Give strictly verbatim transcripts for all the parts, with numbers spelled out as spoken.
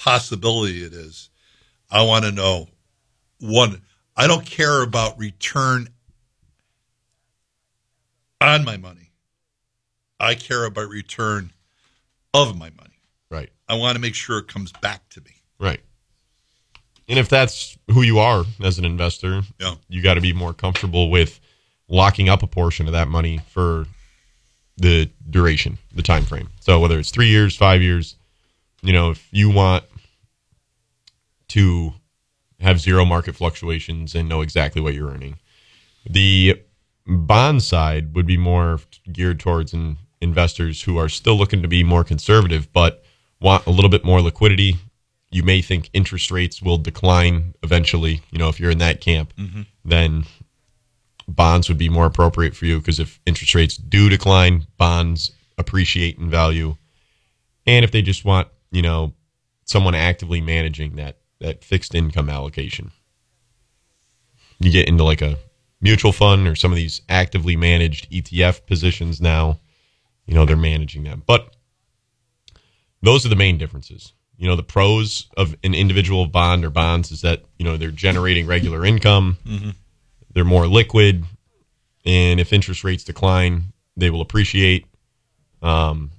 possibility it is. I want to know, one, I don't care about return on my money. I care about return of my money. Right. I want to make sure it comes back to me. Right. And if that's who you are as an investor, yeah. you got to be more comfortable with locking up a portion of that money for the duration, the time frame. So whether it's three years, five years, you know, if you want to have zero market fluctuations and know exactly what you're earning. The bond side would be more geared towards in investors who are still looking to be more conservative, but want a little bit more liquidity. You may think interest rates will decline eventually. You know, if you're in that camp, mm-hmm. then bonds would be more appropriate for you, because if interest rates do decline, bonds appreciate in value. And if they just want, you know, someone actively managing that that fixed income allocation, you get into like a mutual fund or some of these actively managed E T F positions now. You know, they're managing them. But those are the main differences. You know, the pros of an individual bond or bonds is that, you know, they're generating regular income. Mm-hmm. They're more liquid. And if interest rates decline, they will appreciate. Um,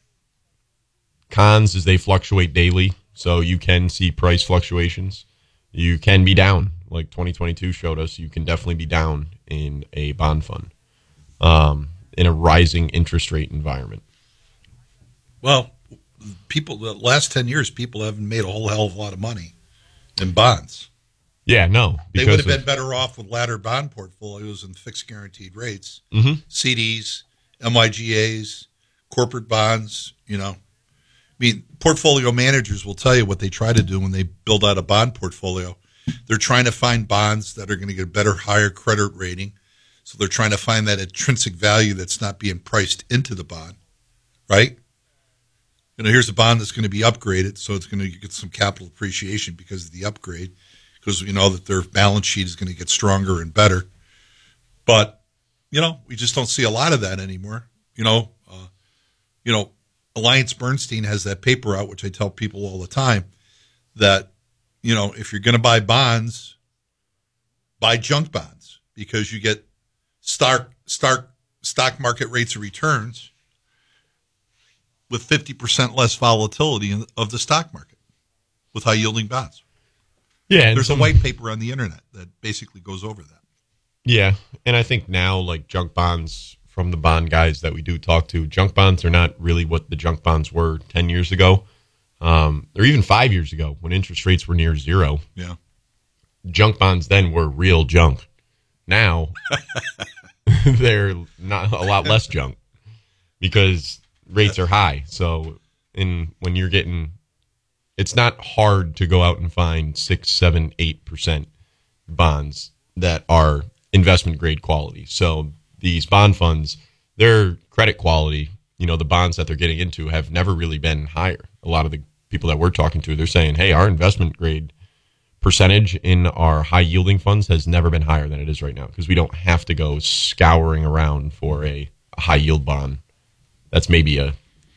cons is they fluctuate daily. So you can see price fluctuations. You can be down, like twenty twenty-two showed us. You can definitely be down in a bond fund um, in a rising interest rate environment. Well, people, the last ten years, people haven't made a whole hell of a lot of money in bonds. Yeah, no. They would have been better off with ladder bond portfolios and fixed guaranteed rates, mm-hmm. C Ds, M Y G As, corporate bonds, you know. I mean, portfolio managers will tell you what they try to do when they build out a bond portfolio. They're trying to find bonds that are going to get a better, higher credit rating. So they're trying to find that intrinsic value that's not being priced into the bond, right? You know, here's a bond that's going to be upgraded, so it's going to get some capital appreciation because of the upgrade, because you know that their balance sheet is going to get stronger and better. But, you know, we just don't see a lot of that anymore. You know, uh, you know, Alliance Bernstein has that paper out, which I tell people all the time, that, you know, if you're going to buy bonds, buy junk bonds, because you get stark, stark stock market rates of returns with fifty percent less volatility in, of the stock market with high yielding bonds. Yeah. And There's some, a white paper on the internet that basically goes over that. Yeah. And I think now, like junk bonds, from the bond guys that we do talk to, junk bonds are not really what the junk bonds were ten years ago, um, or even five years ago when interest rates were near zero. Yeah. Junk bonds then were real junk. Now they're not a lot less junk because rates are high. So in when you're getting, it's not hard to go out and find six, seven, eight percent bonds that are investment grade quality. So these bond funds, their credit quality, you know, the bonds that they're getting into have never really been higher. A lot of the people that we're talking to, they're saying, hey, our investment grade percentage in our high yielding funds has never been higher than it is right now, because we don't have to go scouring around for a, a high yield bond. That's maybe a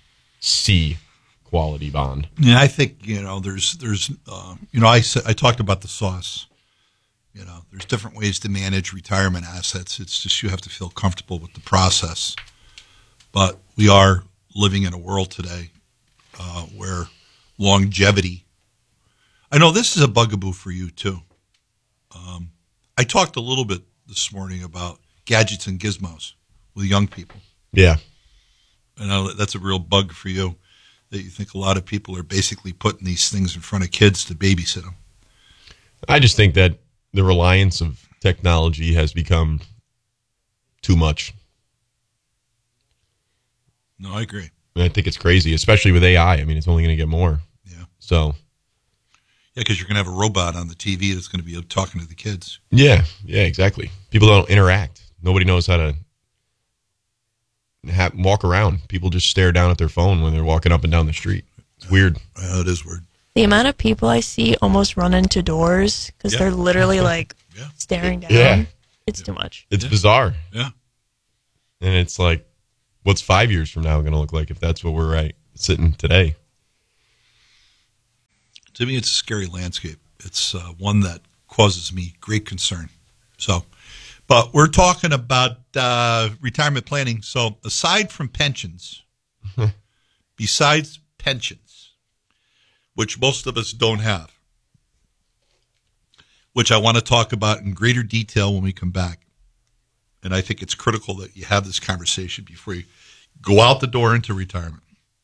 C quality bond. Yeah, I think, you know, there's, there's, uh, you know, I said, I talked about the sauce. You know, there's different ways to manage retirement assets. It's just you have to feel comfortable with the process. But we are living in a world today uh, where longevity. I know this is a bugaboo for you too. Um, I talked a little bit this morning about gadgets and gizmos with young people. Yeah. I know that's a real bug for you, that you think a lot of people are basically putting these things in front of kids to babysit them. I just think that the reliance of technology has become too much. No, I agree. And I think it's crazy, especially with A I. I mean, it's only going to get more. Yeah. So. Yeah, because you're going to have a robot on the T V that's going to be talking to the kids. Yeah, yeah, exactly. People don't interact. Nobody knows how to have, walk around. People just stare down at their phone when they're walking up and down the street. It's weird. Yeah, it is weird. The amount of people I see almost run into doors because yeah. they're literally like yeah. staring down. Yeah. It's yeah. too much. It's yeah. bizarre. Yeah. And it's like, what's five years from now going to look like if that's what we're right sitting today? To me, it's a scary landscape. It's uh, one that causes me great concern. So, but we're talking about uh, retirement planning. So aside from pensions, besides pensions, which most of us don't have, which I want to talk about in greater detail when we come back. And I think it's critical that you have this conversation before you go out the door into retirement,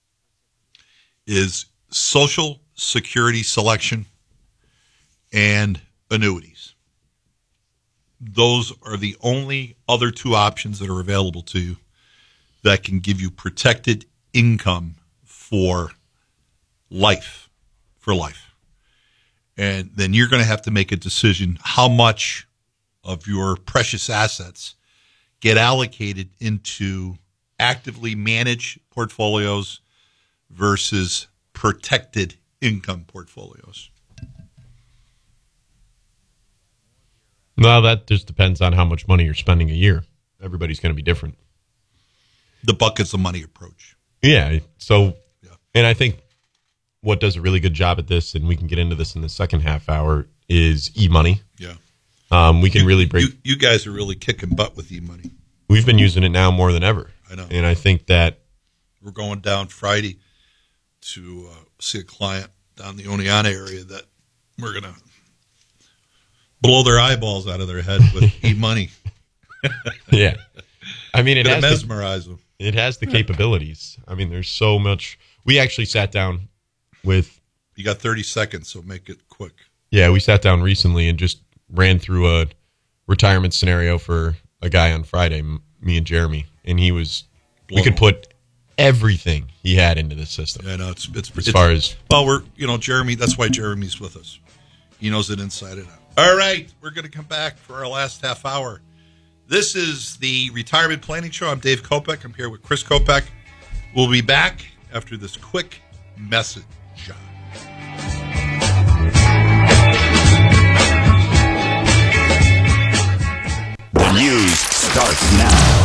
is Social Security selection and annuities. Those are the only other two options that are available to you that can give you protected income for life, for life. And then you're going to have to make a decision how much of your precious assets get allocated into actively managed portfolios versus protected income portfolios. No, that just depends on how much money you're spending a year. Everybody's going to be different. The buckets of money approach. Yeah. So, yeah. And I think what does a really good job at this, and we can get into this in the second half hour, is e-money. Yeah. Um, we can you, really break. You, you guys are really kicking butt with e-money. We've been using it now more than ever. I know. And I think that we're going down Friday to uh, see a client down the Oneonta area that we're going to blow their eyeballs out of their head with e-money. Yeah. I mean, it has mesmerize the, them. It has the capabilities. I mean, there's so much. We actually sat down with. You got thirty seconds, so make it quick. Yeah, we sat down recently and just ran through a retirement scenario for a guy on Friday, me and Jeremy, and he was. Blown. We could put everything he had into this system. Yeah, no, it's it's as it's, far as well, we're you know Jeremy. That's why Jeremy's with us. He knows it inside and out. All right, we're going to come back for our last half hour. This is the Retirement Planning Show. I'm Dave Kopech. I'm here with Chris Kopech. We'll be back after this quick message. The news starts now.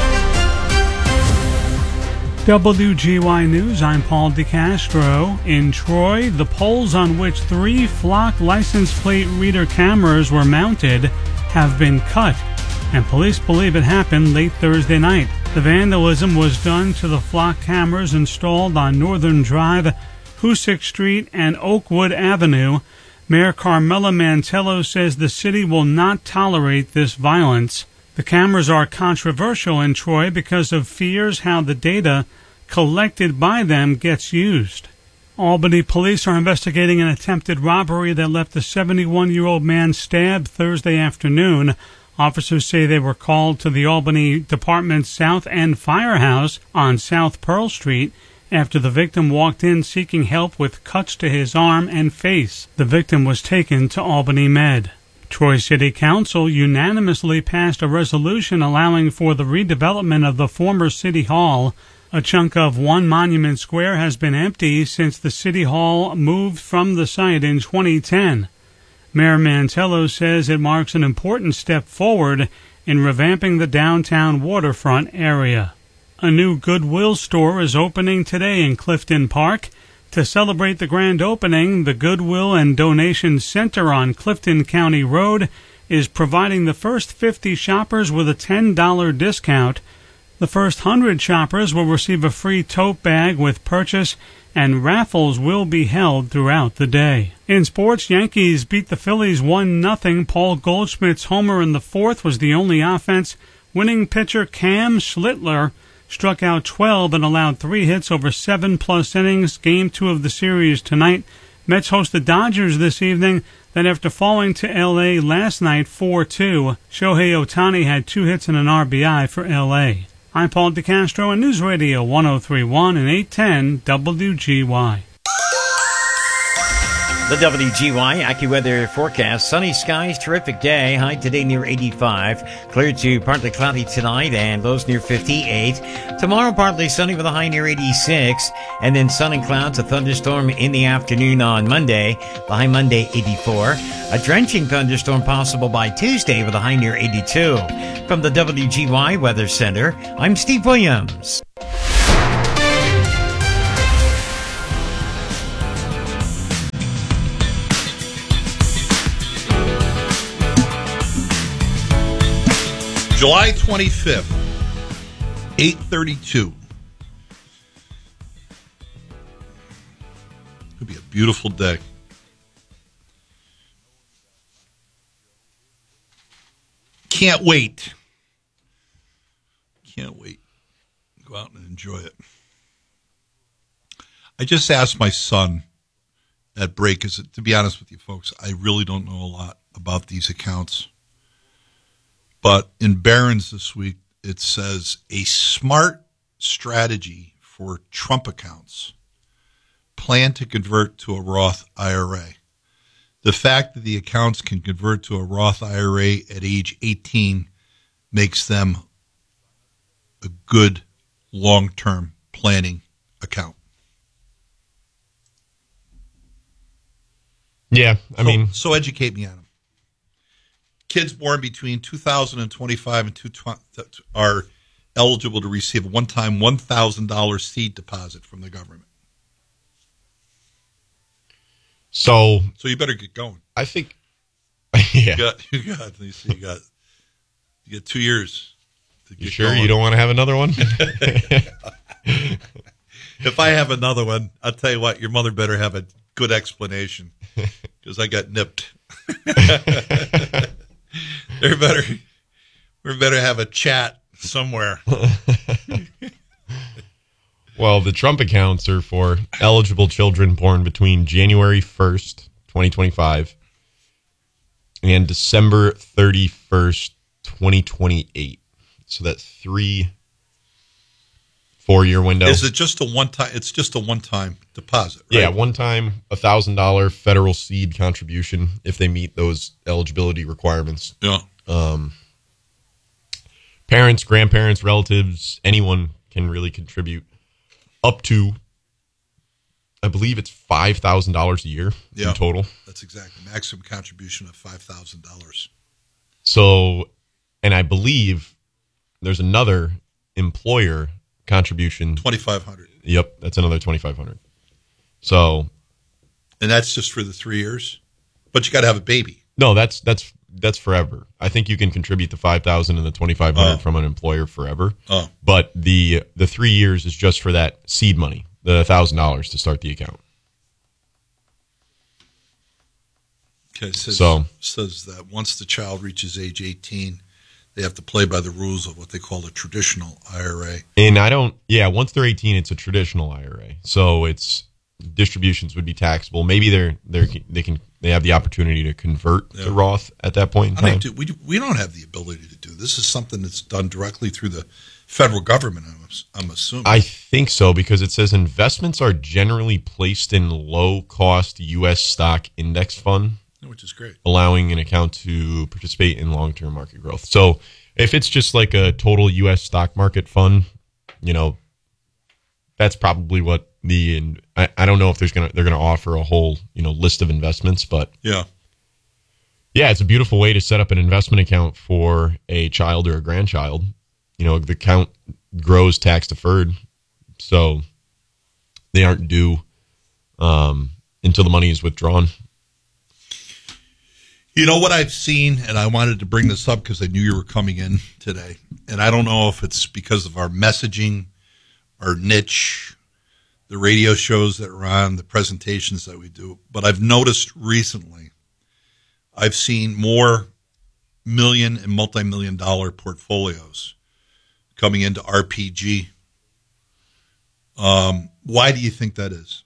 W G Y News, I'm Paul DeCastro. In Troy, the poles on which three flock license plate reader cameras were mounted have been cut, and police believe it happened late Thursday night. The vandalism was done to the flock cameras installed on Northern Drive, Hoosick Street, and Oakwood Avenue. Mayor Carmela Mantello says the city will not tolerate this violence. The cameras are controversial in Troy because of fears how the data collected by them gets used. Albany police are investigating an attempted robbery that left a seventy-one-year-old man stabbed Thursday afternoon. Officers say they were called to the Albany Department South End Firehouse on South Pearl Street after the victim walked in seeking help with cuts to his arm and face. The victim was taken to Albany Med. Troy City Council unanimously passed a resolution allowing for the redevelopment of the former City Hall. A chunk of One Monument Square has been empty since the City Hall moved from the site in twenty ten. Mayor Mantello says it marks an important step forward in revamping the downtown waterfront area. A new Goodwill store is opening today in Clifton Park. To celebrate the grand opening, the Goodwill and Donation Center on Clifton County Road is providing the first fifty shoppers with a ten dollars discount. The first one hundred shoppers will receive a free tote bag with purchase, and raffles will be held throughout the day. In sports, Yankees beat the Phillies one nothing. Paul Goldschmidt's homer in the fourth was the only offense. Winning pitcher Cam Schlittler struck out twelve and allowed three hits over seven-plus innings. Game two of the series tonight. Mets host the Dodgers this evening. Then after falling to L A last night four two, Shohei Ohtani had two hits and an R B I for L A. I'm Paul DeCastro on News Radio one oh three point one and eight ten W G Y. The W G Y AccuWeather forecast. Sunny skies, terrific day. High today near eighty-five. Clear to partly cloudy tonight and lows near fifty-eight. Tomorrow partly sunny with a high near eighty-six. And then sun and clouds, a thunderstorm in the afternoon on Monday. The high Monday, eighty-four. A drenching thunderstorm possible by Tuesday with a high near eighty-two. From the W G Y Weather Center, I'm Steve Williams. July twenty-fifth, eight thirty-two. Could be a beautiful day. Can't wait. Can't wait. Go out and enjoy it. I just asked my son at break, is it, to be honest with you folks, I really don't know a lot about these accounts. But in Barron's this week, it says a smart strategy for Trump accounts. Plan to convert to a Roth I R A. The fact that the accounts can convert to a Roth I R A at age eighteen makes them a good long-term planning account. Yeah, I so, mean, so educate me on them. Kids born between two thousand twenty-five and two are eligible to receive a one-time one thousand dollars seed deposit from the government. So, so you better get going. I think, yeah. You got, you got, you see, you got, you get two years. To get you sure going. You don't want to have another one? If I have another one, I'll tell you what, your mother better have a good explanation because I got nipped. There better, we better have a chat somewhere. Well, the Trump accounts are for eligible children born between January first, twenty twenty-five and December thirty-first, twenty twenty-eight. So that's three, four-year window. Is it just a one-time? It's just a one-time deposit, right? Yeah, one-time, one thousand dollars federal seed contribution if they meet those eligibility requirements. Yeah. Um, parents, grandparents, relatives, anyone can really contribute up to, I believe it's five thousand dollars a year yeah, in total. That's exactly. Maximum contribution of five thousand dollars. So, and I believe there's another employer contribution. twenty-five hundred dollars. Yep, that's another twenty-five hundred dollars. So. And that's just for the three years? But you got to have a baby. No, that's that's that's forever. I think you can contribute the five thousand and the twenty-five hundred Oh. from an employer forever. Oh. But the the three years is just for that seed money, the one thousand dollars to start the account. Okay, it says, So- says that once the child reaches age eighteen, they have to play by the rules of what they call a traditional I R A. And I don't, yeah, once they're eighteen, it's a traditional I R A. So it's distributions would be taxable. Maybe they're they're they can they have the opportunity to convert Yeah. to Roth at that point in I time. think, dude, we we don't have the ability to do this. Is something that's done directly through the federal government. I'm, I'm assuming. I think so because it says investments are generally placed in low cost U S stock index fund, which is great. allowing an account to participate in long-term market growth. So if it's just like a total U S stock market fund, you know, that's probably what the, and I, I don't know if there's gonna they're gonna offer a whole, you know, list of investments, but Yeah. yeah, it's a beautiful way to set up an investment account for a child or a grandchild. You know, the account grows tax deferred, so they aren't due um, until the money is withdrawn. You know what I've seen, and I wanted to bring this up because I knew you were coming in today, and I don't know if it's because of our messaging, our niche, the radio shows that we're on, the presentations that we do, but I've noticed recently, I've seen more million and multi-million dollar portfolios coming into R P G. Um, why do you think that is?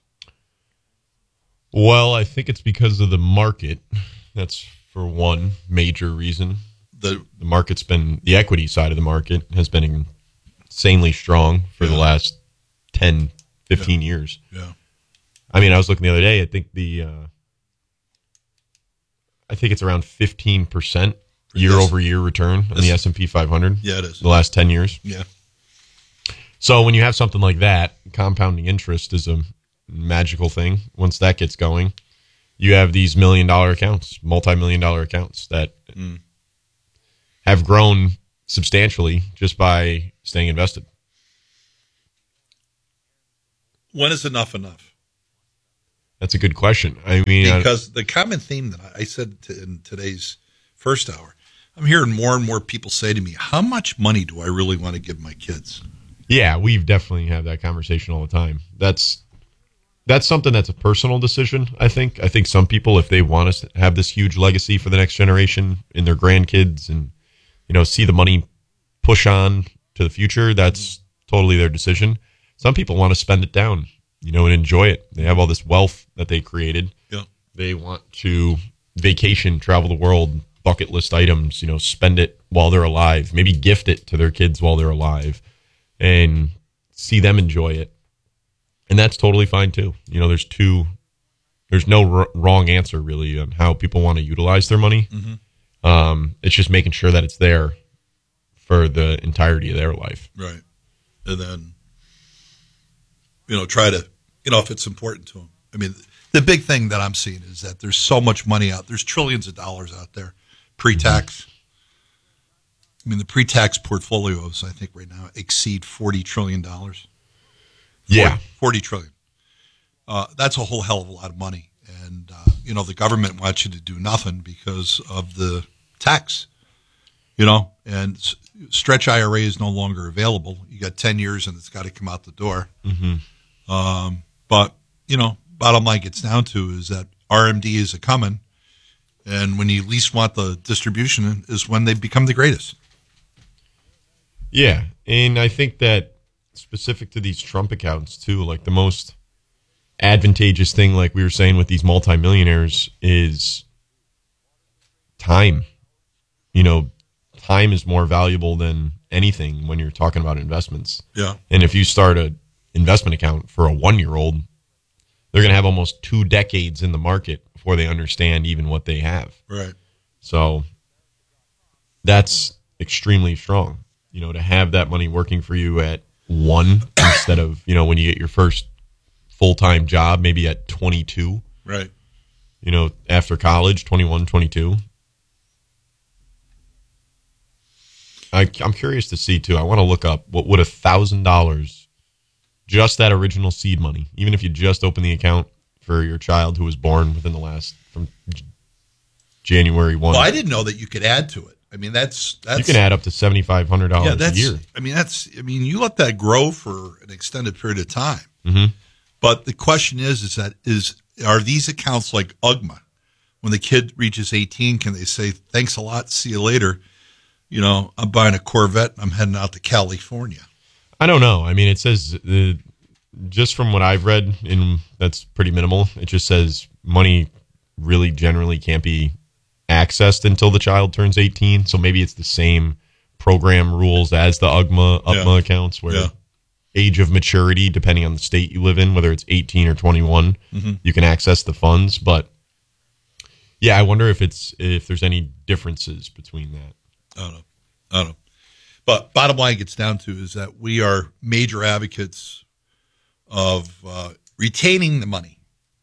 Well, I think it's because of the market. That's for one major reason. The The market's been, the equity side of the market has been insanely strong for the Yeah. last ten, fifteen years. yeah, I mean, I was looking the other day, I think the, uh, I think it's around fifteen percent year Yes. over year return on the Yes. S and P five hundred yeah, it is. the last ten years. Yeah, So when you have something like that, compounding interest is a magical thing. Once that gets going, you have these million dollar accounts, multi-million dollar accounts that Mm. have grown substantially just by staying invested. when is enough enough? That's a good question. I mean, I- Because the common theme that I I said to, in today's first hour, I'm hearing more and more people say to me, how much money do I really want to give my kids? Yeah, we've definitely had that conversation all the time. That's that's something that's a personal decision, I think. I think some people, if they want us to have this huge legacy for the next generation in their grandkids and, you know, see the money push on to the future, that's totally their decision. Some people want to spend it down, you know, and enjoy it. They have all this wealth that they created. Yeah. They want to vacation, travel the world, bucket list items, you know, spend it while they're alive, maybe gift it to their kids while they're alive and see them enjoy it. And that's totally fine too. You know, there's two, there's no r- wrong answer really on how people want to utilize their money. Mm-hmm. Um, it's just making sure that it's there for the entirety of their life. Right. And then, you know, try to, you know, if it's important to them. I mean, the big thing that I'm seeing is that there's so much money out. There's trillions of dollars out there, pre-tax. Mm-hmm. I mean, the pre-tax portfolios, I think right now, exceed forty trillion dollars. Yeah. forty trillion. Uh, that's a whole hell of a lot of money. And, uh, you know, the government wants you to do nothing because of the tax, you know, and s- stretch I R A is no longer available. You got ten years and it's got to come out the door. Mm-hmm. Um, but, you know, bottom line gets down to is that R M D is a coming. And when you least want the distribution is when they become the greatest. Yeah. And I think that specific to these Trump accounts too, like the most advantageous thing, like we were saying with these multimillionaires, is time. You know, time is more valuable than anything when you're talking about investments. Yeah. And if you start a investment account for a one-year-old, they're going to have almost two decades in the market before they understand even what they have. Right. So that's extremely strong, you know, to have that money working for you at one instead of, you know, when you get your first full-time job, maybe at twenty-two, Right. you know, after college, twenty-one, twenty-two. I, I'm curious to see, too. I want to look up what would a thousand dollars, just that original seed money, even if you just open the account for your child who was born within the last, from J- January first. Well, I didn't know that you could add to it. I mean, that's, that's You can add up to seven thousand five hundred dollars yeah, that's, a year. I mean, that's, I mean, you let that grow for an extended period of time. Mm-hmm. But the question is, is that, is, are these accounts like U G M A? When the kid reaches eighteen, can they say, thanks a lot, see you later? You know, I'm buying a Corvette and I'm heading out to California. I don't know. I mean, it says, uh, just from what I've read, and that's pretty minimal, it just says money really generally can't be accessed until the child turns eighteen. So maybe it's the same program rules as the U G M A, U G M A Yeah. accounts where Yeah. age of maturity, depending on the state you live in, whether it's eighteen or twenty-one, Mm-hmm. you can access the funds. But yeah, I wonder if it's if there's any differences between that. I don't know. I don't know. But bottom line gets down to is that we are major advocates of uh, retaining the money.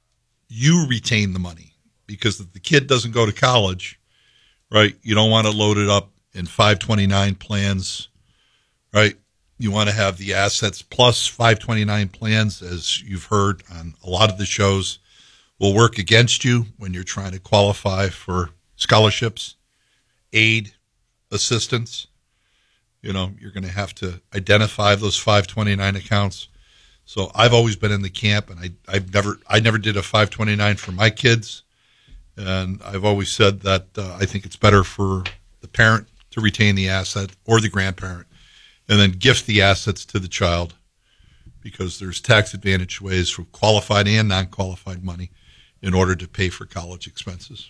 You retain the money because if the kid doesn't go to college, right, you don't want to load it up in five twenty-nine plans, right? You want to have the assets plus five twenty-nine plans, as you've heard on a lot of the shows, will work against you when you're trying to qualify for scholarships, aid, assistance. You know, you're going to have to identify those five twenty-nine accounts. So I've always been in the camp, and I, I've never, I never did a five twenty-nine for my kids, and I've always said that uh, I think it's better for the parent to retain the asset or the grandparent, and then gift the assets to the child, because there's tax advantage ways for qualified and non-qualified money in order to pay for college expenses.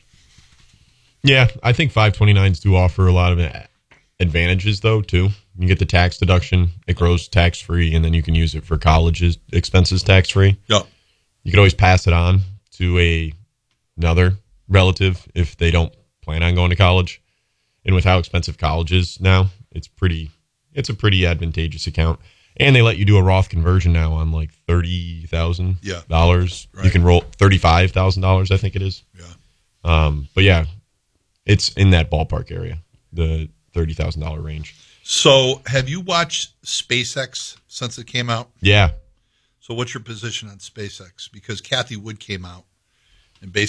Yeah, I think five twenty-nines do offer a lot of advantages, though, too. You get the tax deduction. It grows tax-free, and then you can use it for college expenses tax-free. Yeah. You could always pass it on to a another relative if they don't plan on going to college. And with how expensive college is now, it's pretty it's a pretty advantageous account. And they let you do a Roth conversion now on like thirty thousand Yeah. dollars. Right. You can roll thirty-five thousand dollars, I think it is. Yeah. Um, but yeah, it's in that ballpark area, the thirty thousand dollars range. So have you watched SpaceX since it came out? Yeah. So what's your position on SpaceX? Because Kathy Wood came out and basically